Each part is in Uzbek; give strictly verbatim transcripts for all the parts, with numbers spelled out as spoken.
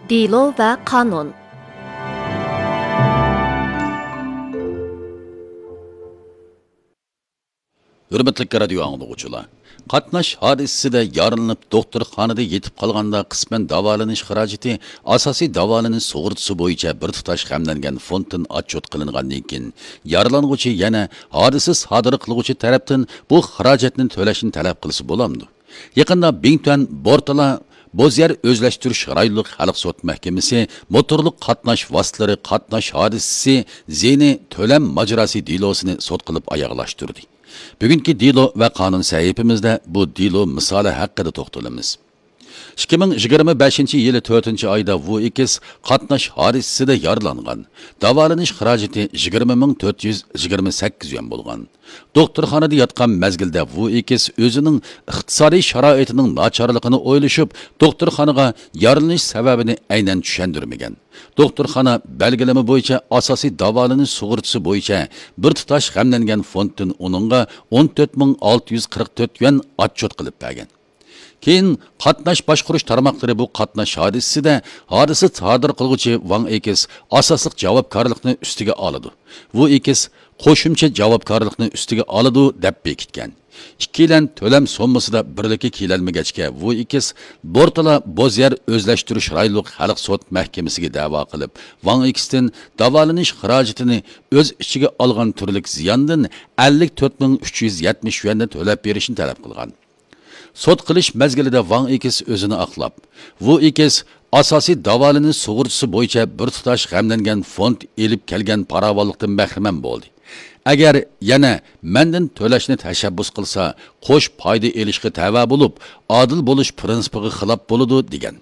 Dilo ve kanun. Hürmetlik radio anlıqçılar. Qatnash hodisasida yaralanib doktorxonada yetib qolganda qisman davolanish xarajati asosiy davolanish sug'urtasi bo'yicha bir tutash hamlangan fonddan отчет qilingandan keyin yaralanguvchi yana hodisa sodir qiluvchi tarafdan bu xarajatni to'lashni talab qilsa bo'lamdi. Yaqinda Bingtuan Bortala Bozyer Özleştirish rayonlik xalq sud mahkamasi motorlik qatnash vositalari qatnash hodisasi zeni to'lam majrosi dilosini sud qilib oyoqlashtirdi. Bugungi dilo va qonun sahifamizda bu dilo misoli haqida to'xtalamiz. ikki ming yigirma beshinchi yili to'rtinchi oyda bu ikis qatnash hodisasida yaralangan. Davolanish xarajati yigirma ming to'rt yuz yigirma sakkiz yuan bo'lgan. Doktorxonada yotgan mezgilda bu ikis o'zining iqtisodiy sharoitining nacharligini o'ylashib, doktorxonaga yaralanish sababini aynan tushundirmagan. Doktorxona belgilama bo'yicha asosiy davolanish sug'urtasi bo'yicha bir tutash g'amlangan fonddan uningga o'n to'rt ming olti yuz qirq to'rt yuan отчет qilib bergan. Keyin qatnash boshqarish tarmoqlari bu qatnash hodisasida hodisa sodir qiluvchi Wang Ekis asosliq javobgarlikni ustiga oladi. Bu Ekis qo'shimcha javobgarlikni ustiga oladi deb bekitgan. Ikkilan to'lam sommasida birlikka kelolmagachga bu Ekis Bortala Bozyer Özleştirish rayonlik xalq sud mahkamasiga da'vo qilib, Wang Ekisdan davolanish xarajatini o'z ichiga olgan turlik ziyondan ellik to'rt ming uch yuz yetmish yuandan to'lab berishni talab qilgan. Sud qilish mezgilida Wang Ekis o'zini aqlab, bu Ekis asosiy davolanish sug'urtasi bo'yicha bir tutash g'amlangan fond elib kelgan paravollikdan bahramand bo'ldi. Agar yana mendan to'lashni tashabbus qilsa, qo'sh foyda elishga tava bo'lib, adil bo'lish prinsipiga xilof bo'ladi degan.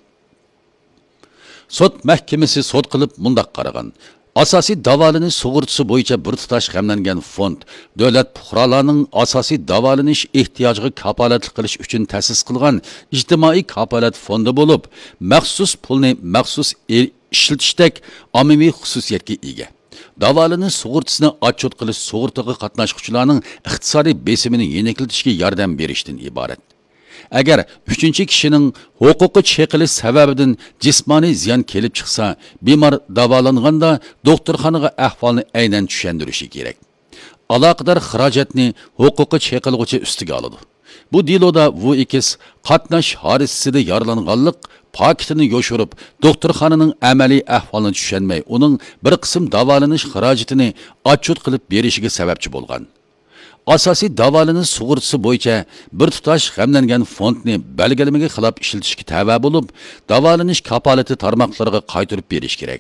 Sud mahkamasi sud qilib mundaq qaragan. Asosiy davolanish sug'urtasi bo'yicha bir tutash g'amlangan fond davlat fuqarolarning asosiy davolanish ehtiyojiga kapolatlik qilish uchun ta'sis qilgan ijtimoiy kapolat fondi bo'lib, maxsus pulni maxsus ishlatishdek ommaviy xususiyatga ega. Davolanish sug'urtasini отчет qilish sug'urtaga qatnashuvchilarning iqtisodiy besimini yengillatishga yordam berishdan iborat. Agar uchinchi kishining huquqi cheqilish sababidan jismoniy ziyon kelib chiqsa, bemor davolanganda doktorxonaga ahvolni aynan tushundirishi kerak. Aloqador xarajatni huquqi cheqilguvchi ustiga oladi. Bu diloda bu ikis qatnash hodisasida yaralanganlik paketini yoshirib, doktorxonaning amaliy ahvolini tushunmay, uning bir qism davolanish xarajatini отчет qilib berishiga sababchi bo'lgan. Asosiy davolanish sug'urtasi bo'yicha bir tutash g'amlangan fondni belgilamaga xilof ishlatishga tava bo'lib, davolanish kapolati tarmoqlariga qaytarib berish kerak.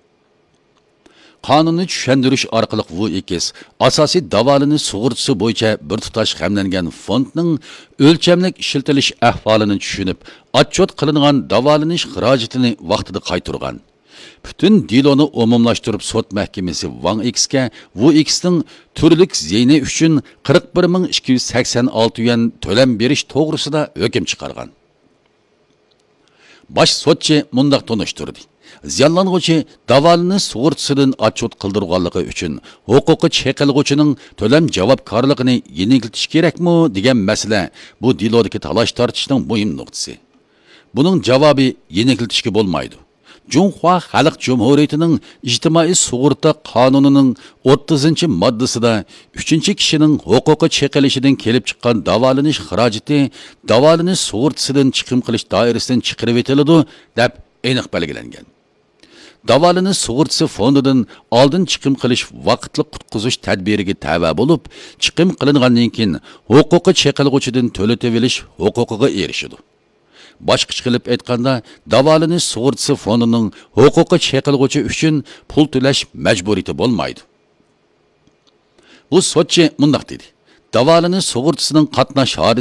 Qonunni tushundirish orqali bu ikis asosiy davolanish sug'urtasi bo'yicha bir tutash g'amlangan fondning o'lchamlik ishlatilish ahvolini tushunib, отчет qilingan davolanish xarajatini vaqtida qaytargan. Bütün dilonu umumlaştırıp sud mahkamasi Wang Ekisga bu ikisning turlik ziyni uchun qirq bir ming ikki yuz sakson olti yuan to'lam berish to'g'risida hukm chiqargan. Bosh sudchi mundaq tonishtirdi. Ziyonlanuvchi davolanish sug'urtasidan отчет qildirganligi uchun huquqi cheqilguvchining to'lam javobgarligini yengiltish kerakmi degan masala bu dilodagi talash tortishning muhim nuqtasi. Buning javobi yengiltishga bo'lmaydi. Cumhuriyet Xalq Cumhuriyetining ijtimoiy sug'urta qonunining o'ttizinchi moddasida uchinchi kishining huquqi cheqilishidan kelib chiqqan davolanish xarajati davolanish sug'urtasidan chiqim qilish doirasidan chiqarib etiladi deb aniq belgilangan. Davolanish sug'urtasi fondidan oldin chiqim qilish vaqtli qutqizish tadbiriga tava bo'lib, chiqim qilingandan keyin huquqi cheqilguvchidan to'latib olish huquqiga erishadi. Boshqacha qilib aytganda, davolanish sug'urtasi fondining huquqi cheqilguvchi uchun pul to'lash majburiyati bo'lmaydi. Bu sudchi mundaq dedi. Davolanish sug'urtasining qatnash